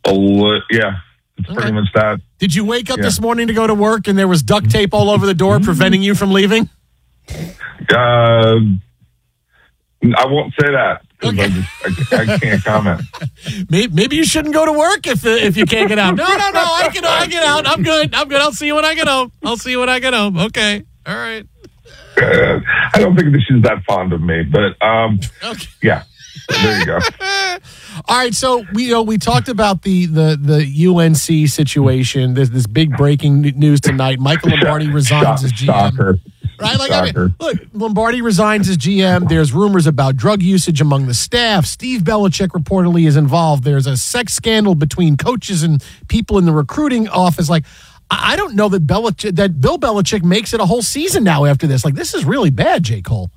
Yeah, it's pretty much that. Did you wake up this morning to go to work and there was duct tape all over the door preventing you from leaving? I won't say that because I can't comment. Maybe you shouldn't go to work if you can't get out. No, I get out. I'm good. I'll see you when I get home. Okay. All right. I don't think that she's that fond of me, but okay. Yeah. There you go. All right, so we talked about the UNC situation. There's this big breaking news tonight. Michael Lombardi resigns as GM. Soccer. Right? Look, Lombardi resigns as GM. There's rumors about drug usage among the staff. Steve Belichick reportedly is involved. There's a sex scandal between coaches and people in the recruiting office. Like, I don't know that Bill Belichick makes it a whole season now after this. Like, this is really bad, J. Cole.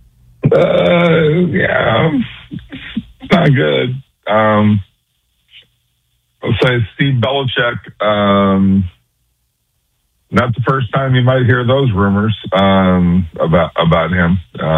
Yeah, it's not good. I'll say Steve Belichick. Not the first time you might hear those rumors about him.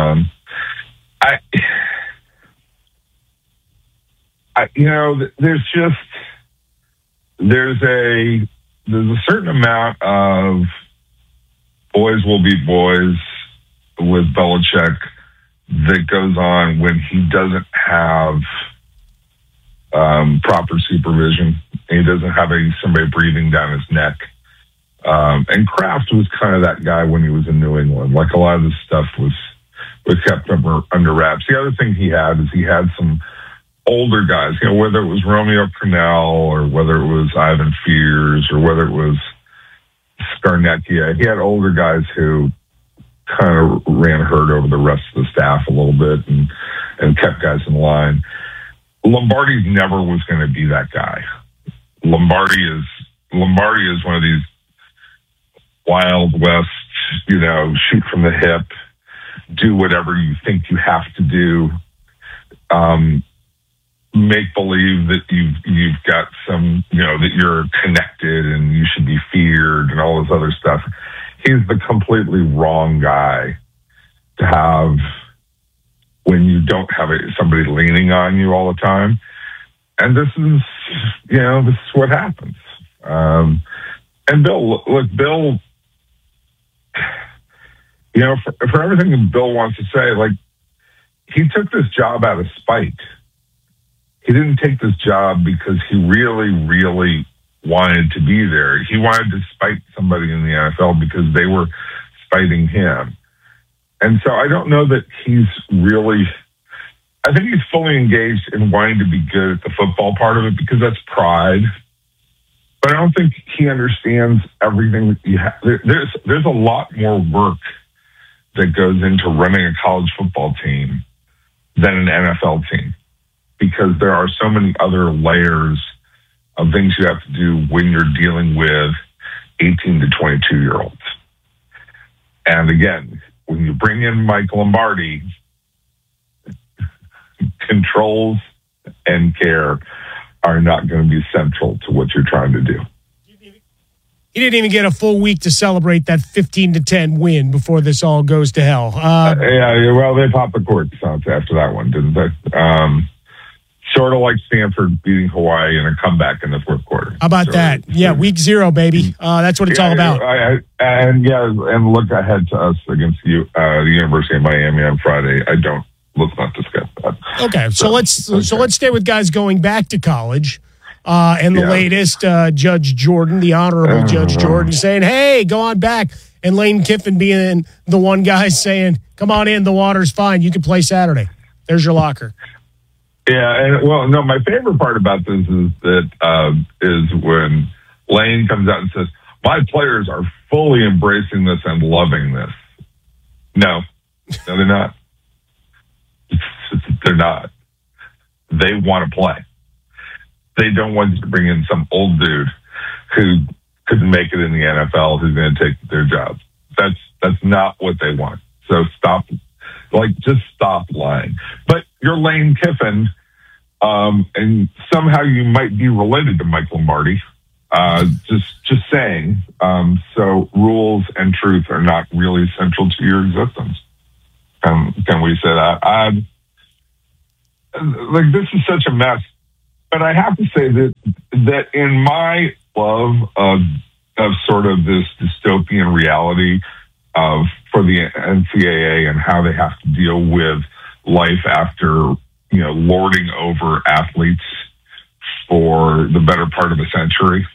There's a certain amount of boys will be boys with Belichick that goes on when he doesn't have proper supervision. He doesn't have somebody breathing down his neck. And Kraft was kind of that guy when he was in New England. Like, a lot of this stuff was kept under wraps. The other thing he had some older guys, whether it was Romeo Crennel or whether it was Ivan Fears or whether it was Scarnecchia. He had older guys who kind of ran herd over the rest of the staff a little bit and kept guys in line. Lombardi never was going to be that guy. Lombardi is one of these Wild West, shoot from the hip, do whatever you think you have to do, make believe that you've got some, that you're connected and you should be feared and all this other stuff. He's the completely wrong guy to have when you don't have somebody leaning on you all the time. And this is what happens. And Bill, for everything that Bill wants to say, like, he took this job out of spite. He didn't take this job because he really, really wanted to be there. He wanted to spite somebody in the NFL because they were spiting him. And so I don't know that I think he's fully engaged in wanting to be good at the football part of it because that's pride. But I don't think he understands everything that you have. There's a lot more work that goes into running a college football team than an NFL team because there are so many other layers of things you have to do when you're dealing with 18 to 22-year-olds. And again, when you bring in Mike Lombardi, controls and care are not going to be central to what you're trying to do. He didn't even get a full week to celebrate that 15-10 win before this all goes to hell. They popped the corks after that one, didn't they? Sort of like Stanford beating Hawaii in a comeback in the fourth quarter. How about that? Yeah, week 0, baby. That's what it's all about. And look ahead to us against the University of Miami on Friday. Let's not discuss that. Okay, so let's stay with guys going back to college. And the latest, Judge Jordan, the Honorable Judge Jordan, saying, hey, go on back. And Lane Kiffin being the one guy saying, come on in, the water's fine. You can play Saturday. There's your locker. Yeah, my favorite part about this is that is when Lane comes out and says, my players are fully embracing this and loving this. No, they're not. They're not. They want to play. They don't want you to bring in some old dude who couldn't make it in the NFL who's going to take their job. That's not what they want. So just stop lying. But you're Lane Kiffin, and somehow you might be related to Mike Lombardi. Just saying. So rules and truth are not really central to your existence. Can we say that? This is such a mess. but I have to say that in my love of sort of this dystopian reality for the NCAA and how they have to deal with life after, lording over athletes for the better part of a century.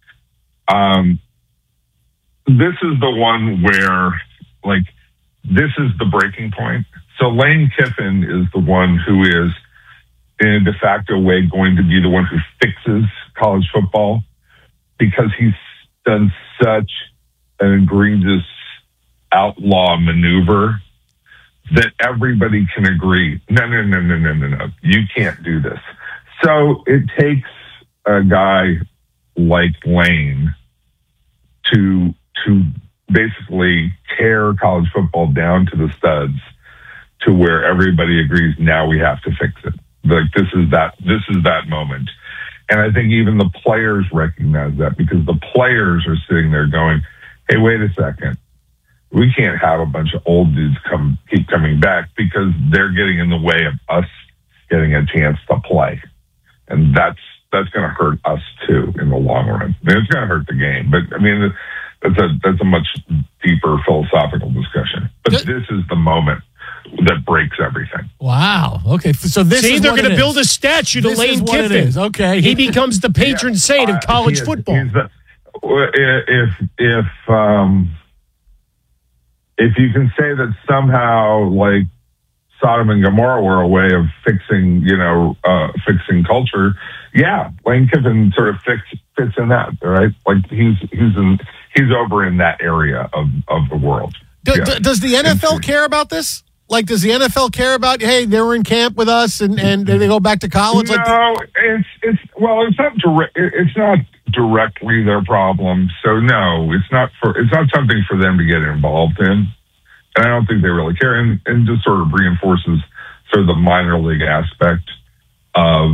This is the one where, this is the breaking point. So Lane Kiffin is the one who is, in a de facto way, going to be the one who fixes college football because he's done such an egregious outlaw maneuver that everybody can agree, no, you can't do this. So it takes a guy like Lane to basically tear college football down to the studs to where everybody agrees now we have to fix it. This is that moment. And I think even the players recognize that because the players are sitting there going, hey, wait a second. We can't have a bunch of old dudes keep coming back because they're getting in the way of us getting a chance to play. And that's going to hurt us too in the long run. It's going to hurt the game, but that's a much deeper philosophical discussion. But this is the moment that breaks everything. Wow. Okay. So this is they're going to build a statue to Lane Kiffin. Okay. He becomes the patron saint of college football. If you can say that somehow, Sodom and Gomorrah were a way of fixing culture, yeah, Lane Kiffin sort of fits in that, right? He's over in that area of the world. Does the NFL care about this? Does the NFL care about, hey, they were in camp with us and they go back to college? No, it's not directly their problem. So no, it's not something for them to get involved in. And I don't think they really care. And just sort of reinforces sort of the minor league aspect of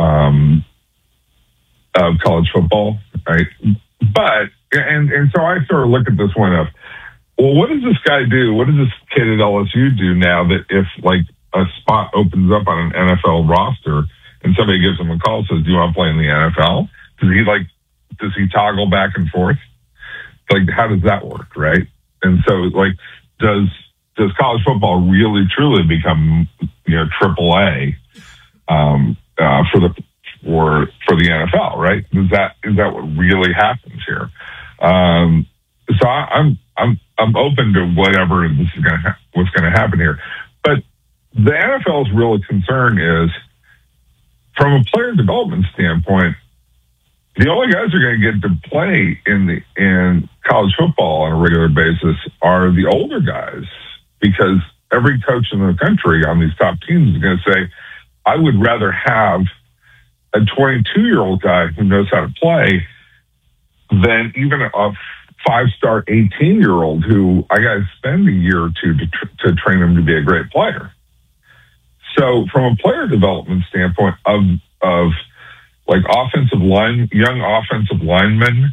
college football, right? But so I sort of look at this one of, well, what does this guy do? What does this kid at LSU do now that if a spot opens up on an NFL roster and somebody gives him a call, says, do you want to play in the NFL? Does he toggle back and forth? How does that work? Right. And so does college football really truly become, AAA, for the NFL, right? Is that what really happens here? So I'm open to whatever what's going to happen here. But the NFL's real concern is, from a player development standpoint, the only guys who are going to get to play in college football on a regular basis are the older guys, because every coach in the country on these top teams is going to say, I would rather have a 22-year-old guy who knows how to play than even a 5-star 18-year-old who I got to spend a year or two to train him to be a great player. So from a player development standpoint of young offensive linemen,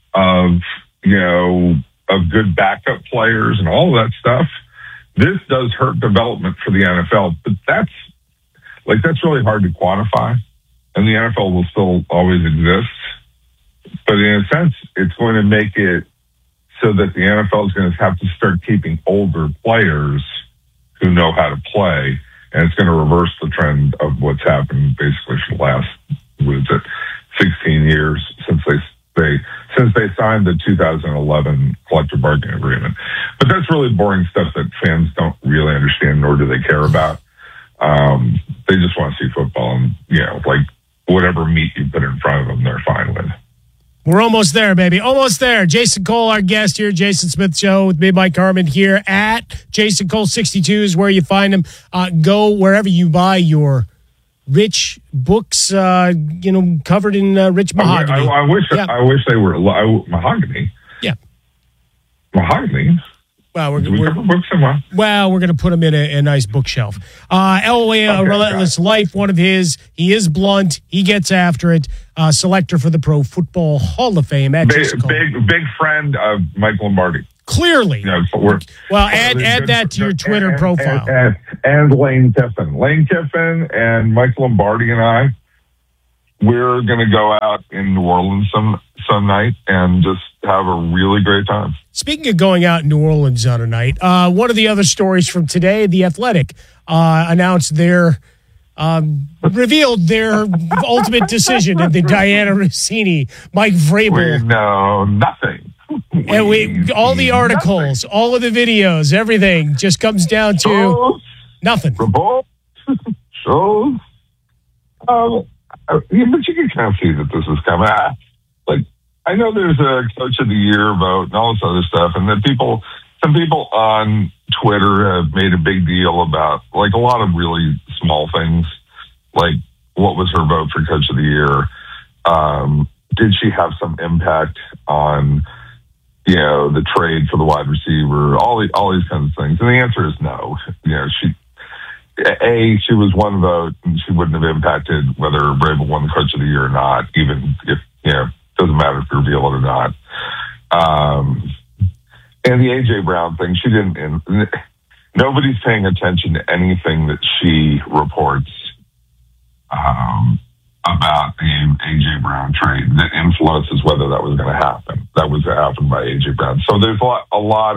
of good backup players and all of that stuff, this does hurt development for the NFL. But that's really hard to quantify, and the NFL will still always exist. But in a sense, it's going to make it so that the NFL is going to have to start keeping older players who know how to play, and it's going to reverse the trend of what's happened basically for the last 16 years since they signed the 2011 collective bargaining agreement. But that's really boring stuff that fans don't really understand, nor do they care about. They just want to see football, and whatever meat you put in front of them, they're fine with. We're almost there, baby. Almost there. Jason Cole, our guest here. Jason Smith Show with me, Mike Harmon, here at Jason Cole 62 is where you find him. Go wherever you buy your rich books, covered in rich mahogany. I wish they were mahogany. Yeah. Mahogany. Well, we're cover books somewhere. Well, we're going to put them in a nice bookshelf. Elway, Relentless Life, one of his. He is blunt. He gets after it. Selector for the Pro Football Hall of Fame. At big friend of Mike Lombardi. Clearly. Add that to your Twitter profile. And Lane Kiffin. Lane Kiffin and Mike Lombardi and I we're going to go out in New Orleans some night and just have a really great time. Speaking of going out in New Orleans on a night, one of the other stories from today, The Athletic announced revealed their ultimate decision in the Diana Rossini, Mike Vrabel. We know nothing. And all the articles, all of the videos, everything just comes down to nothing. Reports, shows. But you can kind of see that this is coming. I know there's a Coach of the Year vote and all this other stuff, and that some people on Twitter have made a big deal about a lot of really small things, like what was her vote for Coach of the Year? Did she have some impact on the trade for the wide receiver? All these kinds of things, and the answer is no. She was one vote, and she wouldn't have impacted whether Vrabel won the Coach of the Year or not, even if, doesn't matter if you reveal it or not. And the A.J. Brown thing, she didn't, nobody's paying attention to anything that she reports about the A.J. Brown trade that influences whether that was going to happen. That was happened by A.J. Brown. So there's a lot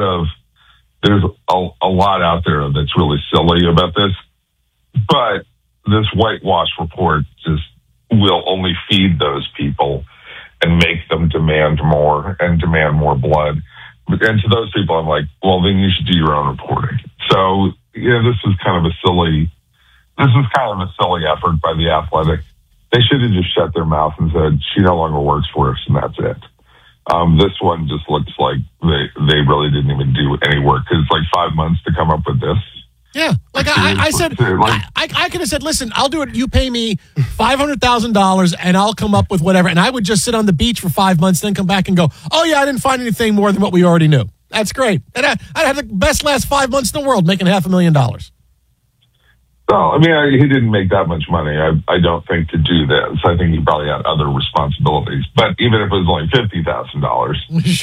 out there that's really silly about this. But this whitewash report just will only feed those people and make them demand more blood. And to those people, I'm like, well, then you should do your own reporting. So, this is kind of a silly effort by The Athletic. They should have just shut their mouth and said, she no longer works for us, and that's it. This one just looks like they really didn't even do any work, because it's like 5 months to come up with this. Yeah, I said, I could have said, listen, I'll do it. You pay me $500,000 and I'll come up with whatever. And I would just sit on the beach for 5 months, then come back and go, oh yeah, I didn't find anything more than what we already knew. That's great. And I'd have the best last 5 months in the world, making $500,000. Well, I mean, he didn't make that much money, I don't think, to do this. I think he probably had other responsibilities. But even if it was only $50,000,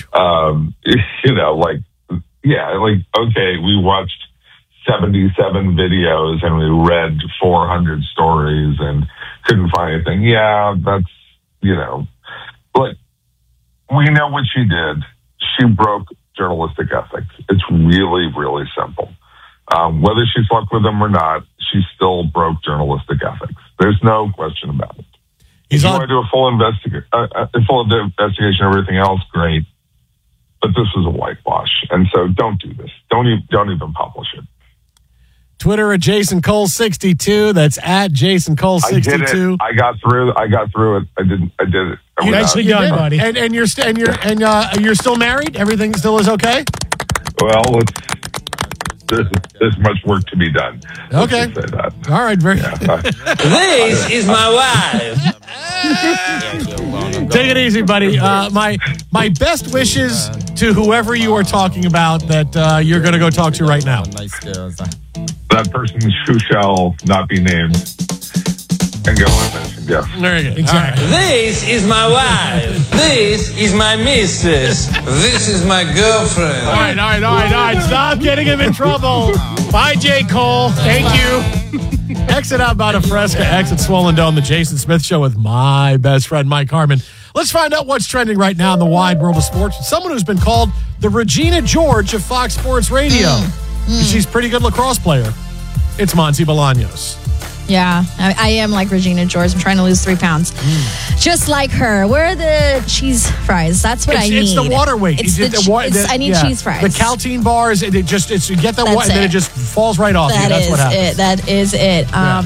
okay, we watched 77 videos and we read 400 stories and couldn't find anything. Yeah, that's, but we know what she did. She broke journalistic ethics. It's really, really simple. Whether she slept with him or not, she still broke journalistic ethics. There's no question about it. If you want to do a full investigation, everything else, great. But this was a whitewash, and so don't do this. Don't even publish it. Twitter at Jason Cole 62. That's at Jason Cole 62. I got through it. I did it. Nicely done, buddy. And you're still married? Everything still is okay? Well, there's much work to be done. Okay. Say that. All right. This is my wife. Take it easy, buddy. My best wishes to whoever you are talking about that you're going to go talk to right now. That person who shall not be named and go unmentioned. Yes. There you go. Exactly. Right. This is my wife. This is my missus. This is my girlfriend. All right. Stop getting him in trouble. Bye, J. Cole. Thank you. Exit out Bada Fresca, exit Swollen Dome, the Jason Smith Show with my best friend, Mike Harmon. Let's find out what's trending right now in the wide world of sports. Someone who's been called the Regina George of Fox Sports Radio. She's a pretty good lacrosse player. It's Monty Bolaños. Yeah, I am like Regina George. I'm trying to lose 3 pounds. Just like her. Where are the cheese fries? That's what I need. It's the water weight. I need cheese fries. The Caltine bars, you get the water, and then it just falls right off. That's what happens. That is it.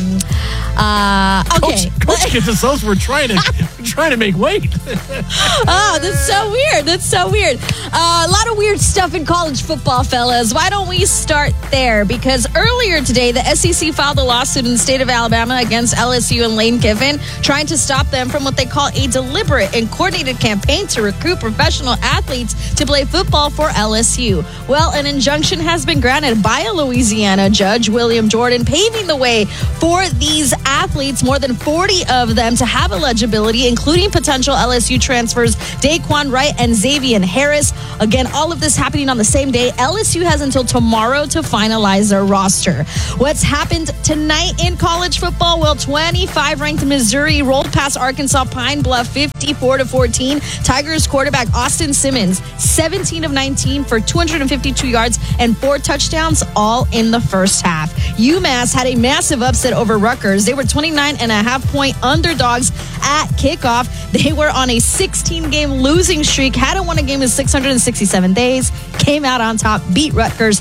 Okay. Coach gets us those. We're trying to make weight. Oh, that's so weird. A lot of weird stuff in college football, fellas. Why don't we start there? Because earlier today, the SEC filed a lawsuit in the state of Alabama against LSU and Lane Kiffin, trying to stop them from what they call a deliberate and coordinated campaign to recruit professional athletes to play football for LSU. Well, an injunction has been granted by a Louisiana judge, William Jordan, paving the way for these athletes, more than 40 of them, to have eligibility, including potential LSU transfers Daquan Wright and Xavier Harris. Again, all of this happening on the same day. LSU has until tomorrow to finalize their roster. What's happened tonight in college football? Well, 25-ranked Missouri rolled past Arkansas Pine Bluff 54-14. Tigers quarterback Austin Simmons, 17 of 19 for 252 yards and 4 touchdowns, all in the first half. UMass had a massive upset over Rutgers. They were 29.5-point underdogs at kickoff. They were on a 16-game losing streak, hadn't won a game in 667 days, came out on top, beat Rutgers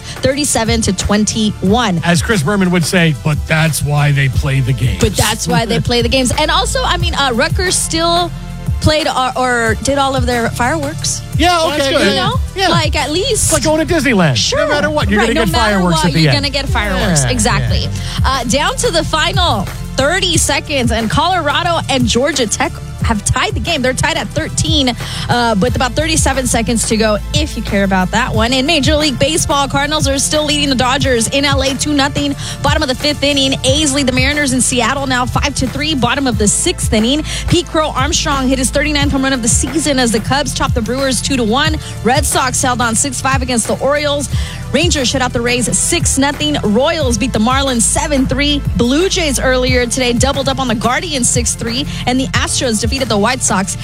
37-21. As Chris Berman would say, but that's why they play the games. But that's why they play the games. And also, Rutgers still played or did all of their fireworks. Yeah, okay. That's good. You know? Yeah. Like, at least. It's like going to Disneyland. Sure. No matter what, you're going to get fireworks at the you're end. going to get fireworks. Yeah, Exactly. yeah. Down to the final 30 seconds, and Colorado and Georgia Tech have tied the game. They're tied at 13, with about 37 seconds to go, if you care about that one. In Major League Baseball, Cardinals are still leading the Dodgers in LA 2-0. Bottom of the 5th inning, A's lead the Mariners in Seattle now 5-3. Bottom of the 6th inning, Pete Crow Armstrong hit his 39th home run of the season as the Cubs topped the Brewers 2-1. Red Sox held on 6-5 against the Orioles. Rangers shut out the Rays 6-0. Royals beat the Marlins 7-3. Blue Jays earlier today doubled up on the Guardians 6-3, and the Astros defeated the White Sox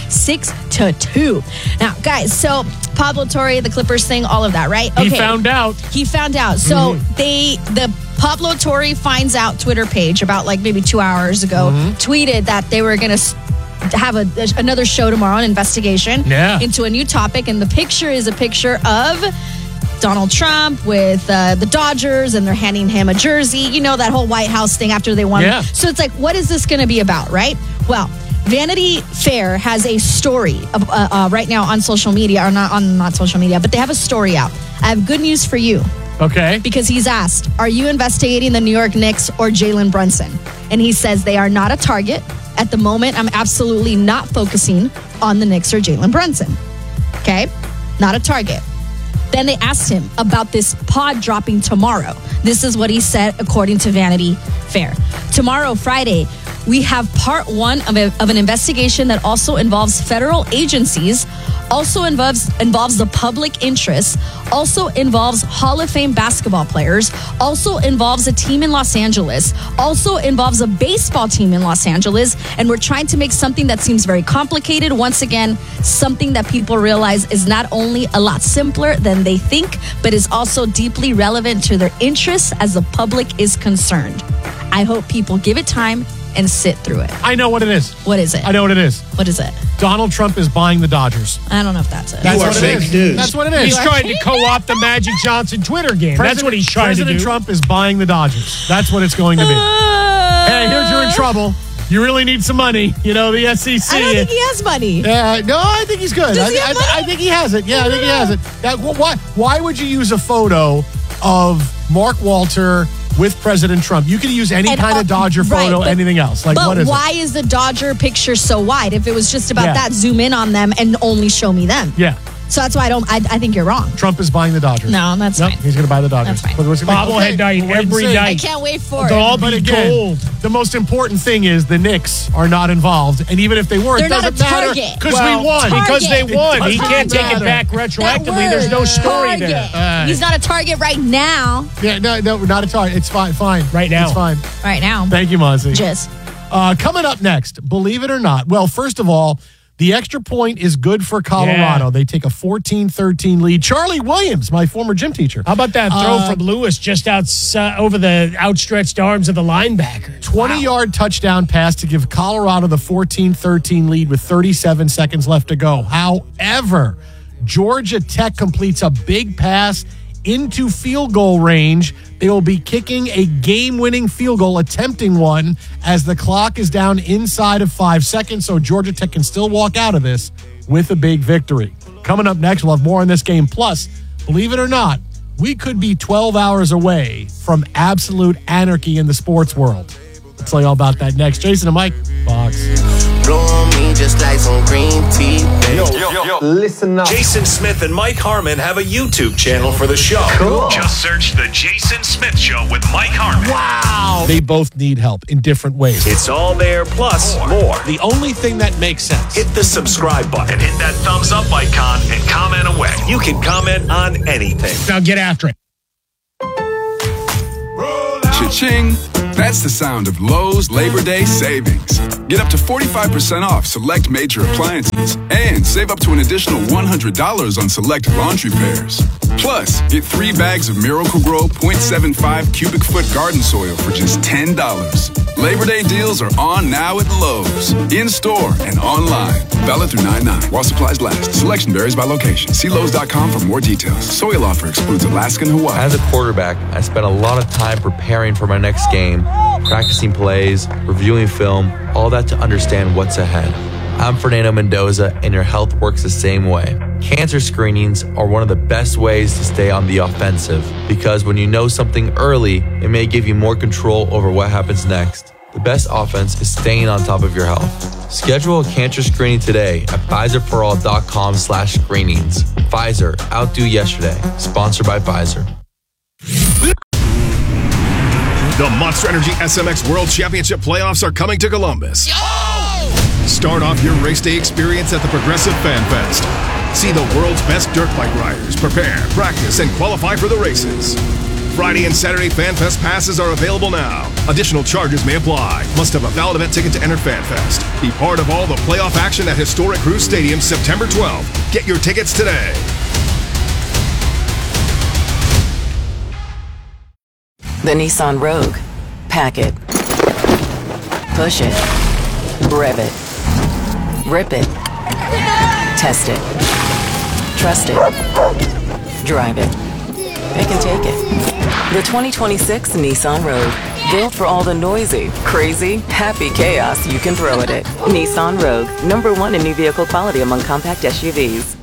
6-2. Now, guys, so Pablo Torre, the Clippers thing, all of that, right? He found out. He found out. So the Pablo Torre finds out Twitter page about like maybe 2 hours ago tweeted that they were going to have another show tomorrow, an investigation into a new topic, and the picture is a picture of Donald Trump with the Dodgers, and they're handing him a jersey. You know, that whole White House thing after they won. Yeah. So it's like, what is this going to be about, right? Well, Vanity Fair has a story right now on social media, or not social media, but they have a story out. I have good news for you. Okay. Because he's asked, are you investigating the New York Knicks or Jalen Brunson? And he says they are not a target. At the moment, I'm absolutely not focusing on the Knicks or Jalen Brunson. Okay? Not a target. Then they asked him about this pod dropping tomorrow. This is what he said according to Vanity Fair. Tomorrow, Friday, we have part 1 of an investigation that also involves federal agencies, also involves the public interest, also involves Hall of Fame basketball players, also involves a team in Los Angeles, also involves a baseball team in Los Angeles, and we're trying to make something that seems very complicated. Once again, something that people realize is not only a lot simpler than they think, but is also deeply relevant to their interests as the public is concerned. I hope people give it time and sit through it. I know what it is. What is it? I know what it is. What is it? Donald Trump is buying the Dodgers. I don't know if that's it. That's You are what it fake is. news. That's what it is. He's trying to co-opt the Magic Johnson Twitter game. That's what he's trying to do. President Trump is buying the Dodgers. That's what it's going to be. Hey, here's you're in trouble. You really need some money. You know, the SEC. I don't think he has money. No, I think he's good. Does he have money? I think he has it. Yeah, I think he has it. Why would you use a photo of Mark Walter with President Trump? You could use any kind of Dodger photo, but, anything else. Like, but what is why it? is the Dodger picture so wide? If it was just about Yeah. that, zoom in on them and only show me them. Yeah. So that's why I think you're wrong. Trump is buying the Dodgers. No, that's Nope, fine. he's going to buy the Dodgers. That's fine. Bobblehead night every I night. can't wait for They'll all it. But be again, gold. the most important thing is the Knicks are not involved. And even if they weren't, They're it not doesn't a matter target. because Well, we won. because they won. He doesn't can't take it matter. back That retroactively. There's no word, story target. there. He's not a target right now. Yeah, no, not a target. It's fine. Right now. It's fine. Right now. Thank you, Monty. Just. Coming up next, believe it or not. Well, first of all, the extra point is good for Colorado. Yeah. They take a 14-13 lead. Charlie Williams, my former gym teacher. How about that throw from Lewis just over the outstretched arms of the linebacker? 20-yard touchdown pass to give Colorado the 14-13 lead with 37 seconds left to go. However, Georgia Tech completes a big pass into field goal range. They will be kicking a game-winning field goal, attempting one, as the clock is down inside of 5 seconds, so Georgia Tech can still walk out of this with a big victory. Coming up next, we'll have more on this game. Plus, believe it or not, we could be 12 hours away from absolute anarchy in the sports world. I'll tell you all about that next. Jason and Mike, Fox. Blow on me just like some green tea. Yo, listen up. Jason Smith and Mike Harmon have a YouTube channel for the show. Cool. Just search The Jason Smith Show with Mike Harmon. Wow. They both need help in different ways. It's all there, plus more. The only thing that makes sense. Hit the subscribe button, hit that thumbs up icon, and comment away. You can comment on anything. Now get after it. Cha-ching! That's the sound of Lowe's Labor Day savings. Get up to 45% off select major appliances and save up to an additional $100 on select laundry pairs. Plus, get 3 bags of Miracle-Gro 0.75 cubic foot garden soil for just $10. Labor Day deals are on now at Lowe's. In-store and online. Valid through 9/9 while supplies last. Selection varies by location. See Lowe's.com for more details. Soil offer excludes Alaska and Hawaii. As a quarterback, I spent a lot of time preparing for my next game, practicing plays, reviewing film, all that to understand what's ahead. I'm Fernando Mendoza, and your health works the same way. Cancer screenings are one of the best ways to stay on the offensive, because when you know something early, it may give you more control over what happens next. The best offense is staying on top of your health. Schedule a cancer screening today at PfizerForAll.com/screenings. Pfizer, outdo yesterday. Sponsored by Pfizer. The Monster Energy SMX World Championship playoffs are coming to Columbus. Start off your race day experience at the Progressive Fan Fest. See the world's best dirt bike riders prepare, practice, and qualify for the races. Friday and Saturday Fan Fest passes are available now. Additional charges may apply. Must have a valid event ticket to enter Fan Fest. Be part of all the playoff action at Historic Cruise Stadium September 12th. Get your tickets today. The Nissan Rogue. Pack it. Push it. Rev it. Rip it. Test it. Trust it. Drive it. Pick and take it. The 2026 Nissan Rogue. Built for all the noisy, crazy, happy chaos you can throw at it. Nissan Rogue. #1 in new vehicle quality among compact SUVs.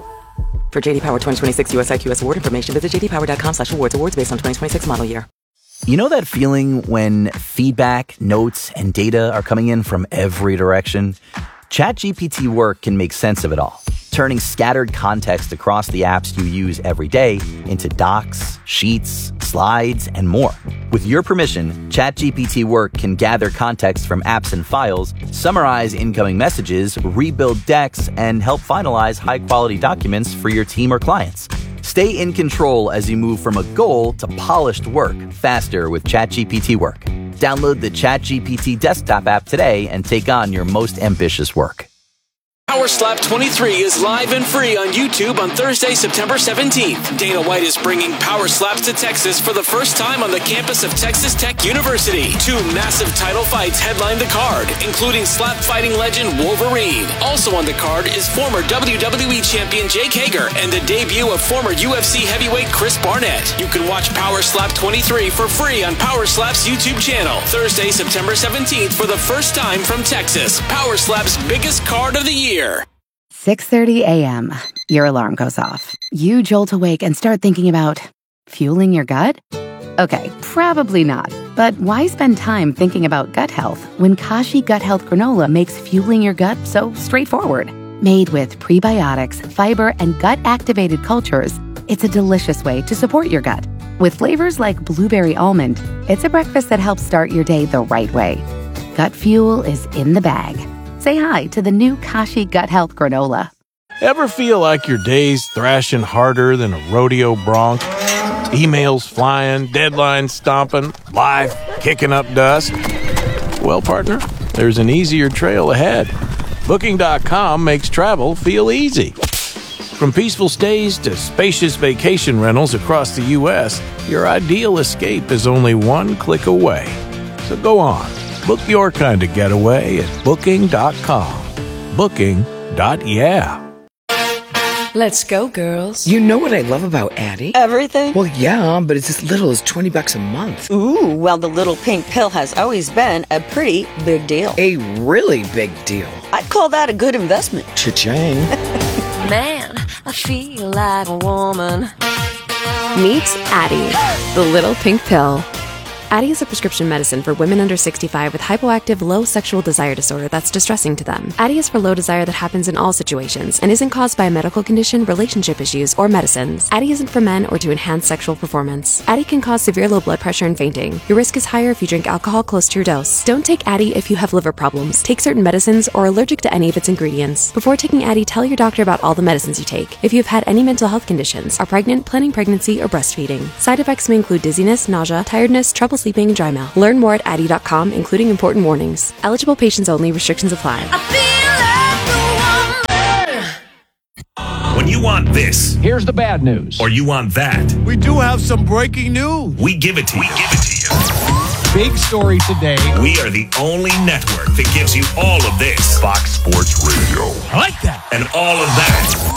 For JD Power 2026 US IQS award information, visit jdpower.com/awards. Awards based on 2026 model year. You know that feeling when feedback, notes, and data are coming in from every direction? ChatGPT Work can make sense of it all, turning scattered context across the apps you use every day into docs, sheets, slides, and more. With your permission, ChatGPT Work can gather context from apps and files, summarize incoming messages, rebuild decks, and help finalize high-quality documents for your team or clients. Stay in control as you move from a goal to polished work faster with ChatGPT Work. Download the ChatGPT desktop app today and take on your most ambitious work. Power Slap 23 is live and free on YouTube on Thursday, September 17th. Dana White is bringing Power Slaps to Texas for the first time on the campus of Texas Tech University. 2 massive title fights headline the card, including slap fighting legend Wolverine. Also on the card is former WWE champion Jake Hager and the debut of former UFC heavyweight Chris Barnett. You can watch Power Slap 23 for free on Power Slap's YouTube channel. Thursday, September 17th for the first time from Texas. Power Slap's biggest card of the year. 6:30 a.m. Your alarm goes off. You jolt awake and start thinking about fueling your gut? Okay, probably not. But why spend time thinking about gut health when Kashi Gut Health Granola makes fueling your gut so straightforward? Made with prebiotics, fiber, and gut-activated cultures, it's a delicious way to support your gut. With flavors like blueberry almond, it's a breakfast that helps start your day the right way. Gut fuel is in the bag. Say hi to the new Kashi Gut Health Granola. Ever feel like your day's thrashing harder than a rodeo bronc? Emails flying, deadlines stomping, life kicking up dust? Well, partner, there's an easier trail ahead. Booking.com makes travel feel easy. From peaceful stays to spacious vacation rentals across the U.S., your ideal escape is only one click away. So go on. Book your kind of getaway at Booking.com. Booking.yeah. Let's go, girls. You know what I love about Addie? Everything? Well, yeah, but it's as little as $20 a month. Ooh, well, the little pink pill has always been a pretty big deal. A really big deal. I'd call that a good investment. Cha-ching. Man, I feel like a woman. Meet Addie, the little pink pill. Addyi is a prescription medicine for women under 65 with hypoactive low sexual desire disorder that's distressing to them. Addyi is for low desire that happens in all situations and isn't caused by a medical condition, relationship issues, or medicines. Addyi isn't for men or to enhance sexual performance. Addyi can cause severe low blood pressure and fainting. Your risk is higher if you drink alcohol close to your dose. Don't take Addyi if you have liver problems, take certain medicines, or are allergic to any of its ingredients. Before taking Addyi, tell your doctor about all the medicines you take. If you have had any mental health conditions, are pregnant, planning pregnancy, or breastfeeding. Side effects may include dizziness, nausea, tiredness, trouble sleeping, and dry mouth. Learn more at Addyi.com, including important warnings. Eligible patients only. Restrictions apply. When you want this, here's the bad news. Or you want that, We do have some breaking news. we give it to you. Big story today. We are the only network that gives you all of this. Fox Sports Radio. I like that. And all of that.